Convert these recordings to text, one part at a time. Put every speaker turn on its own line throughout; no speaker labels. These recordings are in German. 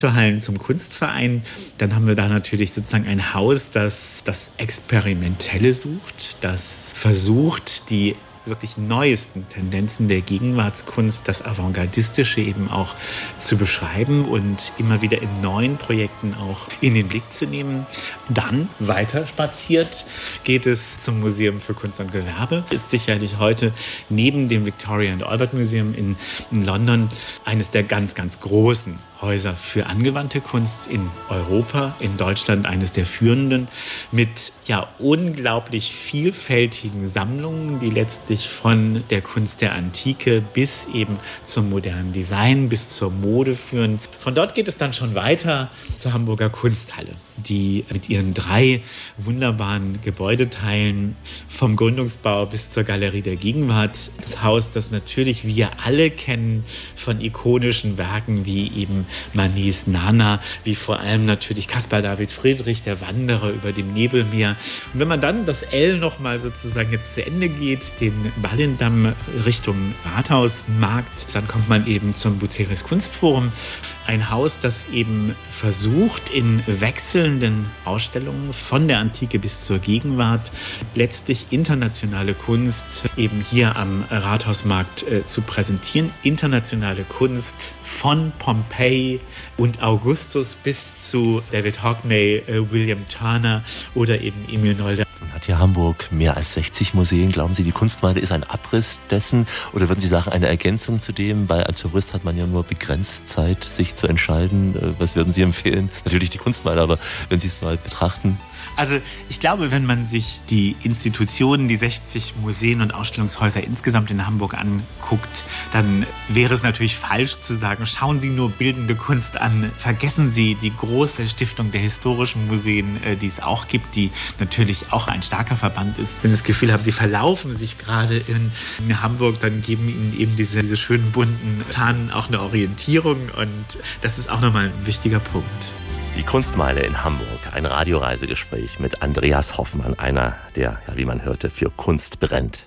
Hallen zum Kunstverein. Dann haben wir da natürlich sozusagen ein Haus, das das Experimentelle sucht, das versucht, die wirklich neuesten Tendenzen der Gegenwartskunst, das Avantgardistische eben auch zu beschreiben und immer wieder in neuen Projekten auch in den Blick zu nehmen. Dann weiter spaziert geht es zum Museum für Kunst und Gewerbe. Ist sicherlich heute neben dem Victoria and Albert Museum in London eines der ganz, ganz großen Häuser für angewandte Kunst in Europa, in Deutschland eines der führenden, mit unglaublich vielfältigen Sammlungen, die letztlich von der Kunst der Antike bis eben zum modernen Design, bis zur Mode führen. Von dort geht es dann schon weiter zur Hamburger Kunsthalle, die mit ihren 3 wunderbaren Gebäudeteilen vom Gründungsbau bis zur Galerie der Gegenwart, das Haus, das natürlich wir alle kennen von ikonischen Werken wie eben Manets Nana, wie vor allem natürlich Caspar David Friedrich, der Wanderer über dem Nebelmeer. Und wenn man dann das L nochmal sozusagen jetzt zu Ende geht, den Ballendamm Richtung Rathausmarkt, dann kommt man eben zum Buceris Kunstforum. Ein Haus, das eben versucht, in wechselnden Ausstellungen von der Antike bis zur Gegenwart letztlich internationale Kunst eben hier am Rathausmarkt zu präsentieren. Internationale Kunst von Pompeji und Augustus bis zu David Hockney, William Turner oder eben Emil Nolde.
Hat hier Hamburg mehr als 60 Museen? Glauben Sie, die Kunstmeile ist ein Abriss dessen? Oder würden Sie sagen, eine Ergänzung zu dem? Weil als Tourist hat man ja nur begrenzt Zeit, sich zu entscheiden. Was würden Sie empfehlen? Natürlich die Kunstmeile, aber wenn Sie es mal betrachten.
Also ich glaube, wenn man sich die Institutionen, die 60 Museen und Ausstellungshäuser insgesamt in Hamburg anguckt, dann wäre es natürlich falsch zu sagen, schauen Sie nur bildende Kunst an, vergessen Sie die große Stiftung der historischen Museen, die es auch gibt, die natürlich auch ein starker Verband ist. Wenn Sie das Gefühl haben, Sie verlaufen sich gerade in Hamburg, dann geben Ihnen eben diese schönen bunten Fahnen auch eine Orientierung und das ist auch nochmal ein wichtiger Punkt.
Die Kunstmeile in Hamburg, ein Radioreisegespräch mit Andreas Hoffmann, einer, der, wie man hörte, für Kunst brennt.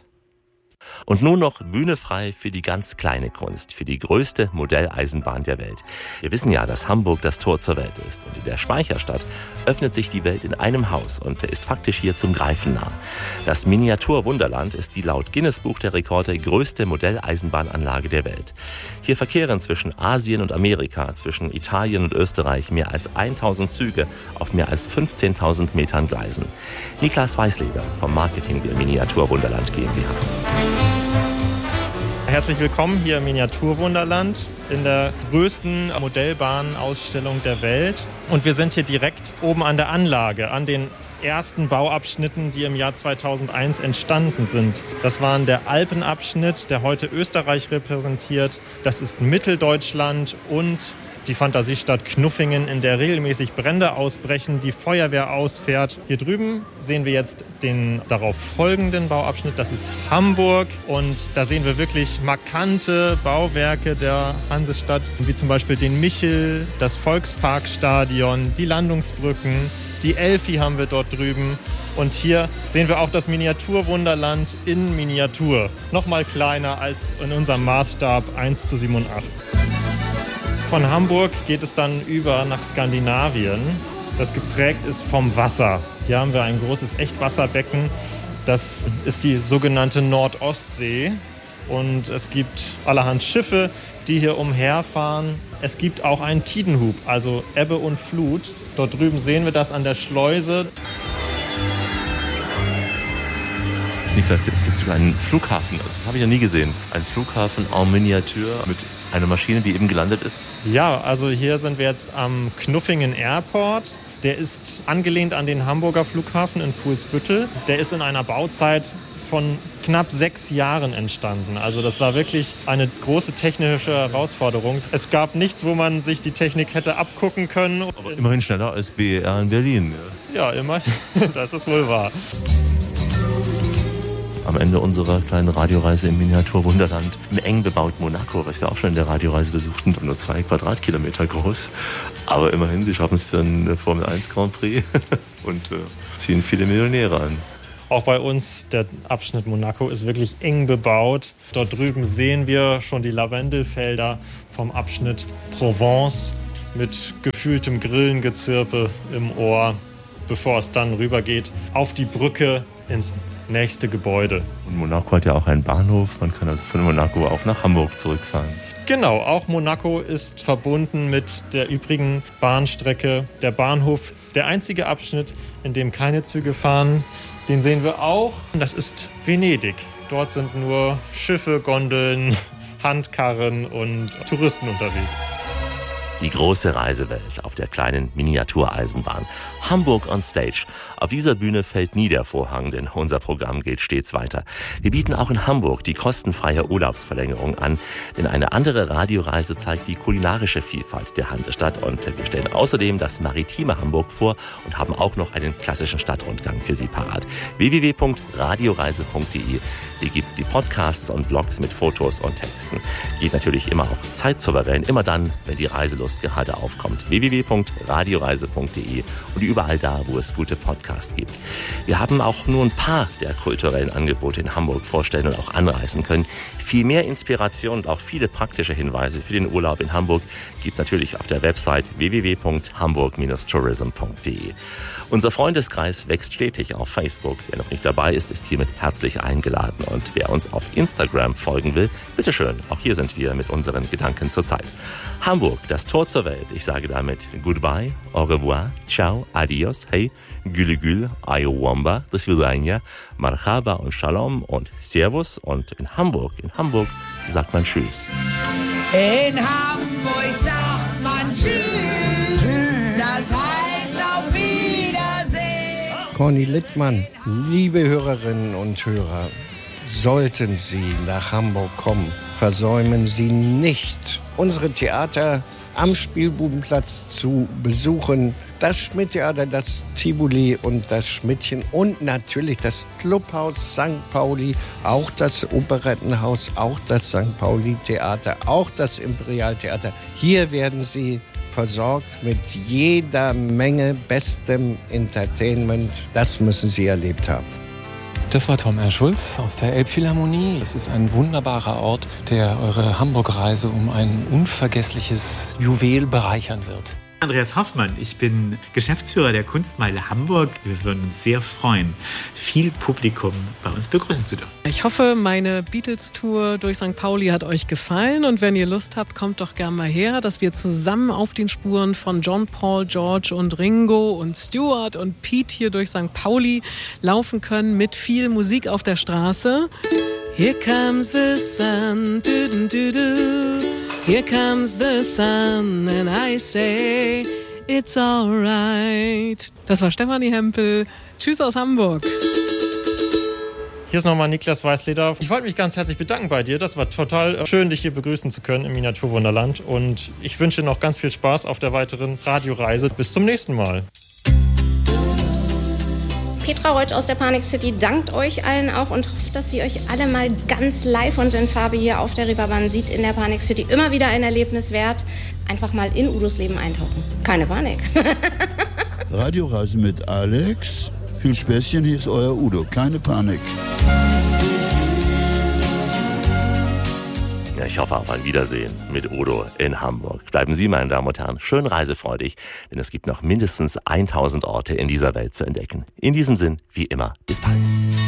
Und nun noch Bühne frei für die ganz kleine Kunst, für die größte Modelleisenbahn der Welt. Wir wissen ja, dass Hamburg das Tor zur Welt ist. Und in der Speicherstadt öffnet sich die Welt in einem Haus und ist faktisch hier zum Greifen nah. Das Miniaturwunderland ist die laut Guinness-Buch der Rekorde größte Modelleisenbahnanlage der Welt. Hier verkehren zwischen Asien und Amerika, zwischen Italien und Österreich mehr als 1000 Züge auf mehr als 15.000 Metern Gleisen. Niklas Weißleder vom Marketing der Miniaturwunderland GmbH.
Herzlich willkommen hier im Miniaturwunderland in der größten Modellbahnausstellung der Welt. Und wir sind hier direkt oben an der Anlage, an den ersten Bauabschnitten, die im Jahr 2001 entstanden sind. Das waren der Alpenabschnitt, der heute Österreich repräsentiert. Das ist Mitteldeutschland und die Fantasiestadt Knuffingen, in der regelmäßig Brände ausbrechen, die Feuerwehr ausfährt. Hier drüben sehen wir jetzt den darauf folgenden Bauabschnitt. Das ist Hamburg und da sehen wir wirklich markante Bauwerke der Hansestadt, wie zum Beispiel den Michel, das Volksparkstadion, die Landungsbrücken, die Elfi haben wir dort drüben. Und hier sehen wir auch das Miniaturwunderland in Miniatur. Nochmal kleiner als in unserem Maßstab 1:87. Von Hamburg geht es dann über nach Skandinavien, das geprägt ist vom Wasser. Hier haben wir ein großes Echtwasserbecken, das ist die sogenannte Nordostsee. Und es gibt allerhand Schiffe, die hier umherfahren. Es gibt auch einen Tidenhub, also Ebbe und Flut. Dort drüben sehen wir das an der Schleuse.
Niklas, es gibt sogar einen Flughafen, das habe ich ja nie gesehen. Ein Flughafen en Miniatur mit einer Maschine, die eben gelandet ist.
Ja, also hier sind wir jetzt am Knuffingen Airport. Der ist angelehnt an den Hamburger Flughafen in Fuhlsbüttel. Der ist in einer Bauzeit von knapp 6 Jahren entstanden. Also das war wirklich eine große technische Herausforderung. Es gab nichts, wo man sich die Technik hätte abgucken können.
Aber immerhin schneller als BER in Berlin.
Ja, immerhin. Das ist wohl wahr.
Am Ende unserer kleinen Radioreise im Miniaturwunderland im eng bebauten Monaco, was wir auch schon in der Radioreise besuchten, nur 2 Quadratkilometer groß. Aber immerhin, sie schaffen es für einen Formel 1 Grand Prix und ziehen viele Millionäre an.
Auch bei uns, der Abschnitt Monaco ist wirklich eng bebaut. Dort drüben sehen wir schon die Lavendelfelder vom Abschnitt Provence. mit gefühltem Grillengezirpe im Ohr, bevor es dann rübergeht auf die Brücke ins nächste Gebäude.
Und Monaco hat ja auch einen Bahnhof. Man kann also von Monaco auch nach Hamburg zurückfahren.
Genau, auch Monaco ist verbunden mit der übrigen Bahnstrecke. Der Bahnhof, der einzige Abschnitt, in dem keine Züge fahren, den sehen wir auch. Das ist Venedig. Dort sind nur Schiffe, Gondeln, Handkarren und Touristen unterwegs.
Die große Reisewelt auf der kleinen Miniatureisenbahn. Hamburg on Stage. Auf dieser Bühne fällt nie der Vorhang, denn unser Programm geht stets weiter. Wir bieten auch in Hamburg die kostenfreie Urlaubsverlängerung an, denn eine andere Radioreise zeigt die kulinarische Vielfalt der Hansestadt und wir stellen außerdem das maritime Hamburg vor und haben auch noch einen klassischen Stadtrundgang für Sie parat. www.radioreise.de. Hier gibt's die Podcasts und Blogs mit Fotos und Texten. Geht natürlich immer auch zeitsouverän, immer dann, wenn die Reiselust gerade aufkommt. www.radioreise.de und überall da, wo es gute Podcasts gibt. Wir haben auch nur ein paar der kulturellen Angebote in Hamburg vorstellen und auch anreißen können. Viel mehr Inspiration und auch viele praktische Hinweise für den Urlaub in Hamburg gibt's natürlich auf der Website www.hamburg-tourism.de. Unser Freundeskreis wächst stetig auf Facebook. Wer noch nicht dabei ist, ist hiermit herzlich eingeladen. Und wer uns auf Instagram folgen will, bitteschön, auch hier sind wir mit unseren Gedanken zur Zeit. Hamburg, das Tor zur Welt. Ich sage damit Goodbye, au revoir, ciao, adios, hey, güle gül, ayowamba, do svidania, marhaba und shalom und servus. Und in Hamburg sagt man Tschüss.
In Hamburg sagt man Tschüss, das heißt auf Wiedersehen.
Conny Littmann, liebe Hörerinnen und Hörer, sollten Sie nach Hamburg kommen, versäumen Sie nicht, unsere Theater am Spielbudenplatz zu besuchen. Das Schmidt-Theater, das Tivoli und das Schmidtchen und natürlich das Clubhaus St. Pauli, auch das Operettenhaus, auch das St. Pauli-Theater, auch das Imperialtheater. Hier werden Sie versorgt mit jeder Menge bestem Entertainment. Das müssen Sie erlebt haben.
Das war Tom R. Schulz aus der Elbphilharmonie. Das ist ein wunderbarer Ort, der eure Hamburg-Reise um ein unvergessliches Juwel bereichern wird.
Andreas Hoffmann, ich bin Geschäftsführer der Kunstmeile Hamburg. Wir würden uns sehr freuen, viel Publikum bei uns begrüßen zu dürfen.
Ich hoffe, meine Beatles-Tour durch St. Pauli hat euch gefallen und wenn ihr Lust habt, kommt doch gerne mal her, dass wir zusammen auf den Spuren von John, Paul, George und Ringo und Stuart und Pete hier durch St. Pauli laufen können mit viel Musik auf der Straße. Here comes the sun, do-do-do-do. Here comes the sun and I say it's alright. Das war Stefanie Hempel. Tschüss aus Hamburg.
Hier ist nochmal Niklas Weißleder. Ich wollte mich ganz herzlich bedanken bei dir. Das war total schön, dich hier begrüßen zu können im Miniaturwunderland. Und ich wünsche noch ganz viel Spaß auf der weiteren Radioreise. Bis zum nächsten Mal.
Petra Reutsch aus der Panik City dankt euch allen auch und hofft, dass sie euch alle mal ganz live und in Farbe hier auf der Reeperbahn sieht in der Panik City. Immer wieder ein Erlebnis wert. Einfach mal in Udos Leben eintauchen. Keine Panik.
Radioreise mit Alex. Viel Späßchen, hier ist euer Udo. Keine Panik.
Ja, ich hoffe auf ein Wiedersehen mit Udo in Hamburg. Bleiben Sie, meine Damen und Herren, schön reisefreudig, denn es gibt noch mindestens 1000 Orte in dieser Welt zu entdecken. In diesem Sinn, wie immer, bis bald.